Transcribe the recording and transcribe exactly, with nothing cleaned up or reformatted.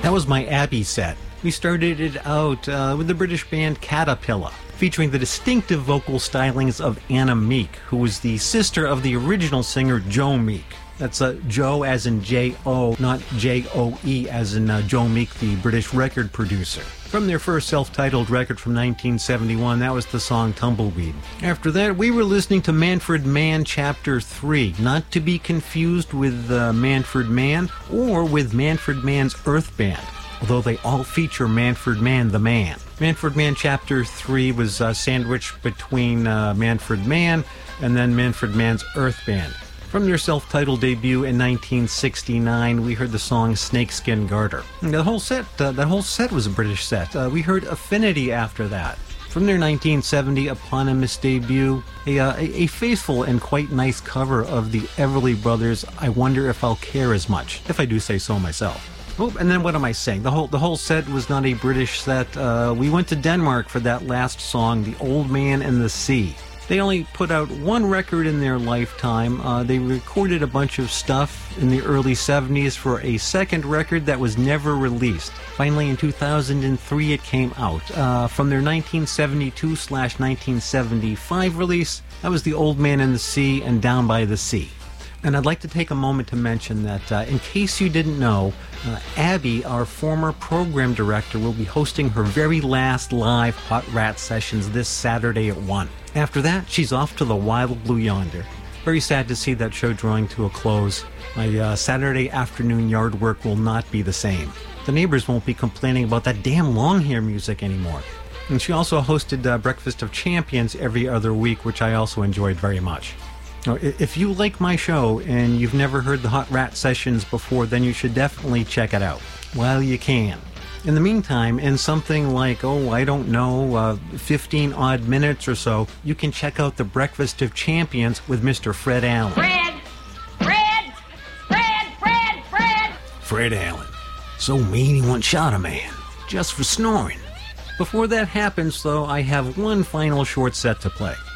That was my Abbey set. We started it out uh, with the British band Caterpillar, featuring the distinctive vocal stylings of Anna Meek, who was the sister of the original singer Joe Meek. That's uh, Joe as in J O, not J O E as in uh, Joe Meek, the British record producer. From their first self-titled record from nineteen seventy-one, that was the song Tumbleweed. After that, we were listening to Manfred Mann Chapter three, not to be confused with uh, Manfred Mann or with Manfred Mann's Earth Band, although they all feature Manfred Mann the Man. Manfred Mann Chapter three was uh, sandwiched between uh, Manfred Mann and then Manfred Mann's Earth Band. From their self-titled debut in nineteen sixty-nine, we heard the song Snakeskin Garter. And the whole set, uh, that whole set was a British set. Uh, we heard Affinity after that. From their nineteen seventy eponymous debut, a, uh, a, a faithful and quite nice cover of the Everly Brothers' I Wonder If I'll Care As Much, if I do say so myself. Oh, and then what am I saying? The whole the whole set was not a British set. Uh, we went to Denmark for that last song, The Old Man and the Sea. They only put out one record in their lifetime. Uh, they recorded a bunch of stuff in the early seventies for a second record that was never released. Finally, in two thousand three, it came out. Uh, from their nineteen seventy-two slash nineteen seventy-five release, that was The Old Man and the Sea and Down by the Sea. And I'd like to take a moment to mention that, uh, in case you didn't know, uh, Abby, our former program director, will be hosting her very last live Hot Rat sessions this Saturday at one. After that, she's off to the wild blue yonder. Very sad to see that show drawing to a close. My uh, Saturday afternoon yard work will not be the same. The neighbors won't be complaining about that damn long hair music anymore. And she also hosted uh, Breakfast of Champions every other week, which I also enjoyed very much. Now, if you like my show and you've never heard the Hot Rat sessions before, then you should definitely check it out while you can. In the meantime, in something like, oh, I don't know, uh, fifteen odd minutes or so, you can check out the Breakfast of Champions with Mister Fred Allen. Fred! Fred! Fred! Fred! Fred! Fred Allen. So mean he once shot a man, just for snoring. Before that happens, though, I have one final short set to play.